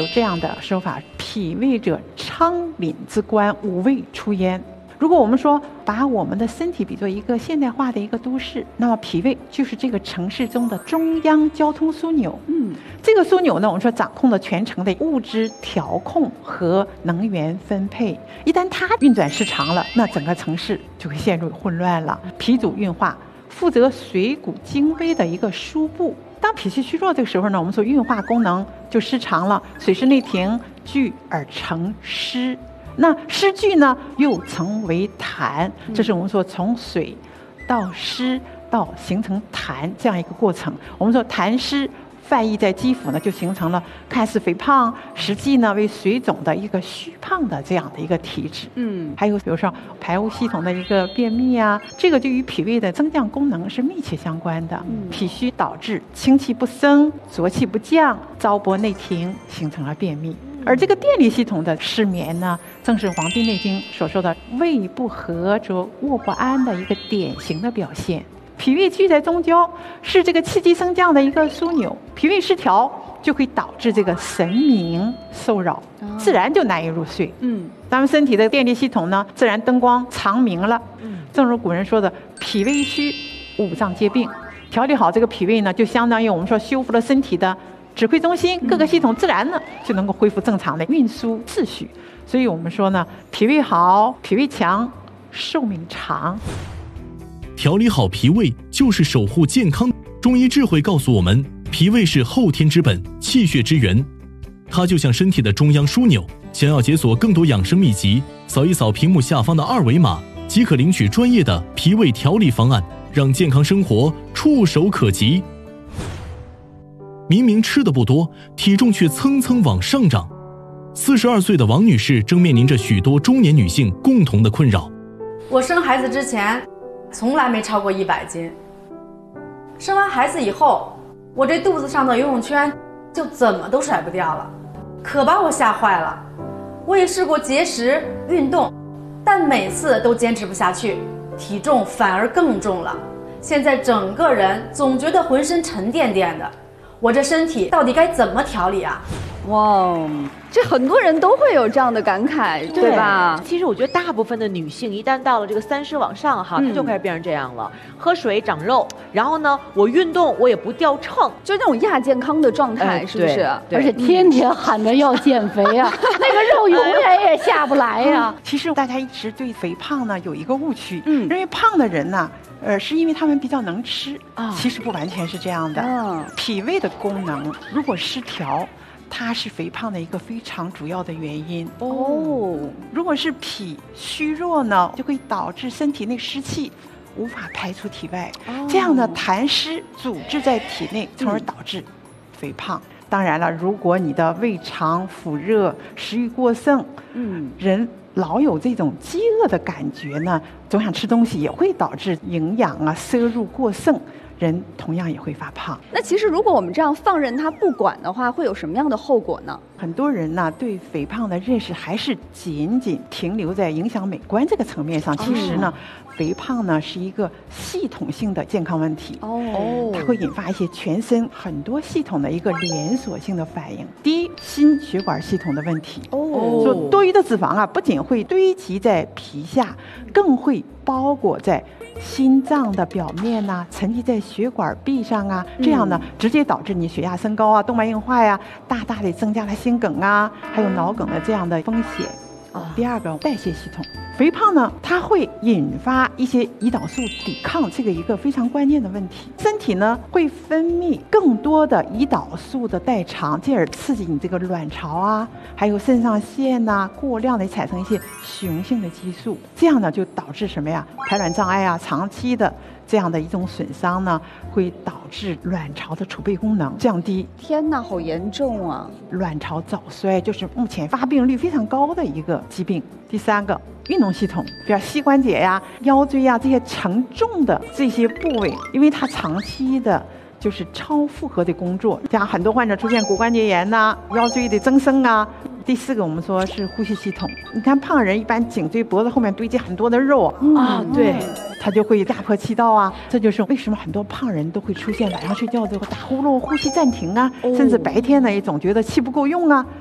有这样的说法：脾胃者，昌廪之官，五味出焉。如果我们说把我们的身体比作一个现代化的一个都市，那么脾胃就是这个城市中的中央交通枢纽。这个枢纽呢，我们说掌控了全城的物资调控和能源分配。一旦它运转失常了，那整个城市就会陷入混乱了。脾主运化，负责水谷精微的一个输布。当脾气虚弱这个时候呢，我们说运化功能就失常了，水湿内停，聚而成湿。那湿聚呢，又成为痰，这是我们说从水到湿到形成痰这样一个过程。我们说痰湿泛溢在肌肤呢，就形成了看似肥胖，实际呢为水肿的一个虚胖的这样的一个体质。还有比如说排污系统的一个便秘啊，这个就与脾胃的增降功能是密切相关的。脾虚导致清气不升，浊气不降，糟粕内停，形成了便秘。而这个电力系统的失眠呢，正是《黄帝内经》所说的胃不和则卧不安的一个典型的表现。脾胃聚在中焦，是这个气机升降的一个枢纽，脾胃失调就会导致这个神明受扰，自然就难以入睡。咱们身体的电力系统呢，自然灯光长明了。正如古人说的，脾胃虚，五脏皆病。调理好这个脾胃呢，就相当于我们说修复了身体的指挥中心，各个系统自然呢就能够恢复正常的运输秩序。所以我们说呢，脾胃好，脾胃强，寿命长。 调理好脾胃就是守护健康。中医智慧告诉我们，脾胃是后天之本，气血之源，它就像身体的中央枢纽。想要解锁更多养生秘籍，扫一扫屏幕下方的二维码，即可领取专业的脾胃调理方案，让健康生活触手可及。明明吃的不多，体重却蹭蹭往上涨。42岁的王女士正面临着许多中年女性共同的困扰。 我生孩子之前从来没超过100斤，生完孩子以后，我这肚子上的游泳圈就怎么都甩不掉了，可把我吓坏了。我也试过节食运动，但每次都坚持不下去，体重反而更重了。现在整个人总觉得浑身沉甸甸的，我这身体到底该怎么调理啊？ 哇，这很多人都会有这样的感慨，对吧？ 其实我觉得大部分的女性一旦到了这个30往上哈，她就开始变成这样了，喝水长肉，然后呢，我运动我也不掉秤， 就那种亚健康的状态，是不是？ 而且天天喊着要减肥啊，那个肉永远也下不来呀。 其实大家一直对肥胖呢有一个误区，认为胖的人呢，是因为他们比较能吃啊，其实不完全是这样的。脾胃的功能如果失调，它是肥胖的一个非常主要的原因。如果是脾虚弱呢，就会导致身体内湿气无法排出体外，这样的痰湿阻滞在体内，从而导致肥胖。当然了，如果你的胃肠腑热，食欲过剩，人老有这种饥饿的感觉呢，总想吃东西，也会导致营养啊摄入过剩，人同样也会发胖。 那其实如果我们这样放任它不管的话，会有什么样的后果呢？ 很多人呢对肥胖的认识还是仅仅停留在影响美观这个层面上。其实呢，肥胖呢是一个系统性的健康问题。它会引发一些全身很多系统的一个连锁性的反应。第一，心血管系统的问题。说多余的脂肪啊，不仅会堆积在皮下，更会包裹在心脏的表面呐，沉积在血管壁上啊，这样呢，直接导致你血压升高啊，动脉硬化呀，大大的增加了心梗啊，还有脑梗的这样的风险。第二个，代谢系统，肥胖呢，它会引发一些胰岛素抵抗，这个一个非常关键的问题。身体呢会分泌更多的胰岛素的代偿，进而刺激你这个卵巢啊，还有肾上腺呐，过量的产生一些雄性的激素，这样呢就导致什么呀？排卵障碍啊，长期的这样的一种损伤呢，会导致卵巢的储备功能降低。 天哪，好严重啊！ 卵巢早衰就是目前发病率非常高的一个疾病。第三个，运动系统，比如膝关节呀、腰椎呀这些承重的这些部位，因为它长期的就是超负荷的工作，像很多患者出现骨关节炎呐、腰椎的增生啊。第四个，我们说是呼吸系统。你看胖人一般颈椎脖子后面堆积很多的肉啊，对，他就会压迫气道啊。这就是为什么很多胖人都会出现晚上睡觉之后打呼噜、呼吸暂停啊，甚至白天呢也总觉得气不够用啊。